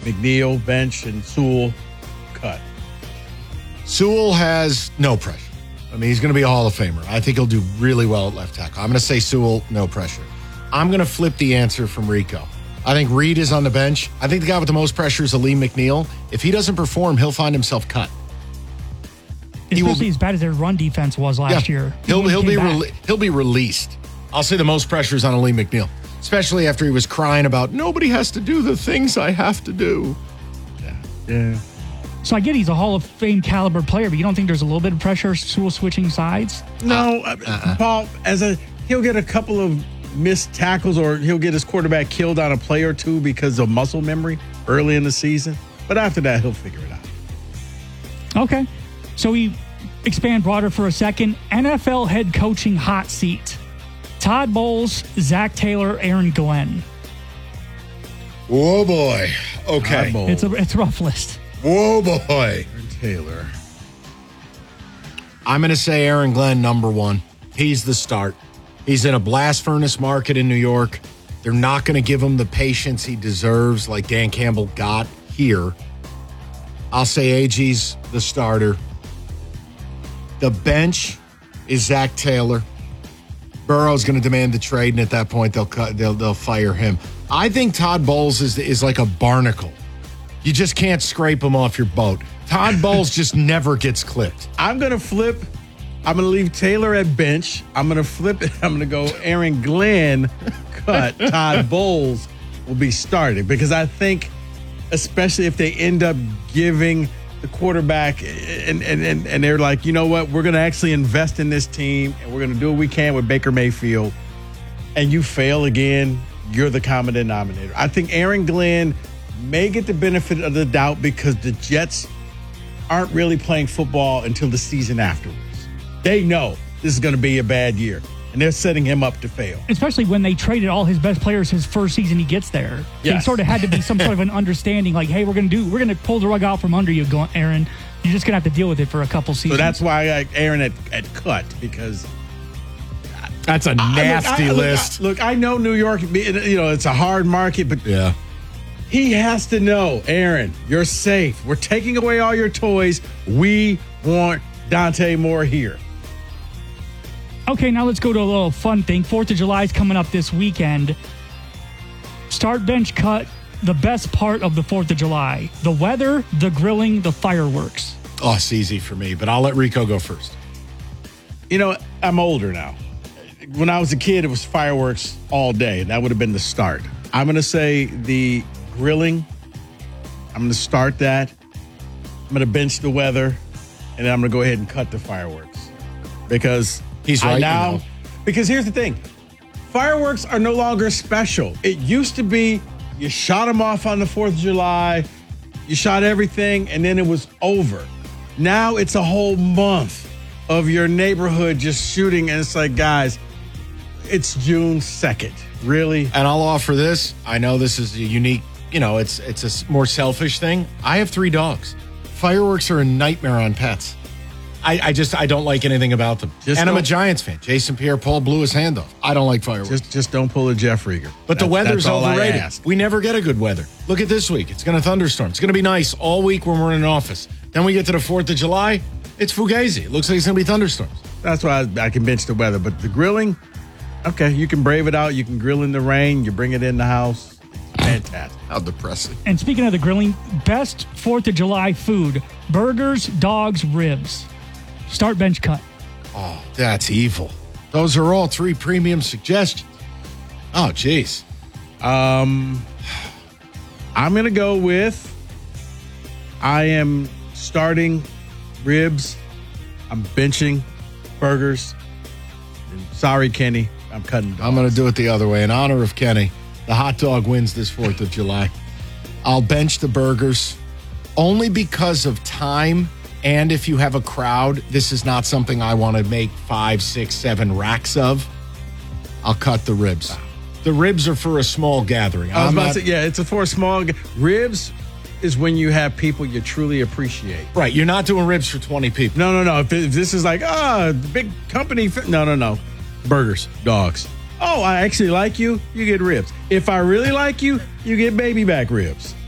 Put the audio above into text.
McNeil, bench, and Sewell, cut. Sewell has no pressure. I mean, he's going to be a Hall of Famer. I think he'll do really well at left tackle. I'm going to say Sewell, no pressure. I'm going to flip the answer from Rico. I think Reed is on the bench. I think the guy with the most pressure is Aleem McNeil. If he doesn't perform, he'll find himself cut. Especially as bad as their run defense was last year. He'll be released. I'll say the most pressure is on Aleem McNeil, especially after he was crying about nobody has to do the things I have to do. Yeah. So I get he's a Hall of Fame caliber player, but you don't think there's a little bit of pressure switching sides? No, Paul, he'll get a couple of missed tackles or he'll get his quarterback killed on a play or two because of muscle memory early in the season. But after that, he'll figure it out. Okay. So we expand broader for a second. NFL head coaching hot seat. Todd Bowles, Zach Taylor, Aaron Glenn. Whoa, boy. Okay. It's a rough list. Whoa, boy. Aaron Taylor. I'm going to say Aaron Glenn, number one. He's the start. He's in a blast furnace market in New York. They're not going to give him the patience he deserves like Dan Campbell got here. I'll say AG's the starter. The bench is Zach Taylor. Burrow's going to demand the trade, and at that point, they'll fire him. I think Todd Bowles is like a barnacle. You just can't scrape him off your boat. Todd Bowles just never gets clipped. I'm going to flip. I'm going to leave Taylor at bench. I'm going to flip it. I'm going to go Aaron Glenn, cut. Todd Bowles will be started because I think, especially if they end up giving the quarterback and they're like, you know what, we're going to actually invest in this team and we're going to do what we can with Baker Mayfield, and you fail again, you're the common denominator. I think Aaron Glenn may get the benefit of the doubt because the Jets aren't really playing football until the season afterwards. They know this is going to be a bad year, and they're setting him up to fail. Especially when they traded all his best players his first season he gets there. Yes. They sort of had to be some sort of an understanding, like, hey, we're going to pull the rug out from under you, Aaron. You're just going to have to deal with it for a couple seasons. So that's why I like Aaron at cut, because that's a nasty list. Look, I know New York, it's a hard market, but yeah. He has to know, Aaron, you're safe. We're taking away all your toys. We want Dante Moore here. Okay, now let's go to a little fun thing. 4th of July is coming up this weekend. Start, bench, cut. The best part of the 4th of July. The weather, the grilling, the fireworks. Oh, it's easy for me, but I'll let Rico go first. You know, I'm older now. When I was a kid, it was fireworks all day. That would have been the start. I'm going to say the grilling. I'm going to start that. I'm going to bench the weather, and then I'm going to go ahead and cut the fireworks. Because he's right now. Because here's the thing. Fireworks are no longer special. It used to be you shot them off on the 4th of July, you shot everything, and then it was over. Now it's a whole month of your neighborhood just shooting, and it's like, guys, it's June 2nd. Really? And I'll offer this. I know this is a unique, it's a more selfish thing. I have 3 dogs. Fireworks are a nightmare on pets. I don't like anything about them. And I'm a Giants fan. Jason Pierre-Paul blew his hand off. I don't like fireworks. Just don't pull a Jeff Rieger. But the weather's overrated. We never get a good weather. Look at this week. It's going to thunderstorm. It's going to be nice all week when we're in an office. Then we get to the 4th of July. It's fugazi. It looks like it's going to be thunderstorms. That's why I can bench the weather. But the grilling, okay, you can brave it out. You can grill in the rain. You bring it in the house. Fantastic. How depressing. And speaking of the grilling, best 4th of July food, burgers, dogs, ribs. Start, bench, cut. Oh, that's evil. Those are all 3 premium suggestions. Oh, jeez. I'm going to go with, I am starting ribs. I'm benching burgers. And sorry, Kenny. I'm cutting dogs. I'm going to do it the other way. In honor of Kenny, the hot dog wins this 4th of July. I'll bench the burgers only because of time. And if you have a crowd, this is not something I want to make 5, 6, 7 racks of. I'll cut the ribs. The ribs are for a small gathering. I was about to say, yeah, it's for a small ribs is when you have people you truly appreciate. Right. You're not doing ribs for 20 people. No. If this is like, big company. No. Burgers, dogs. Oh, I actually like you. You get ribs. If I really like you, you get baby back ribs.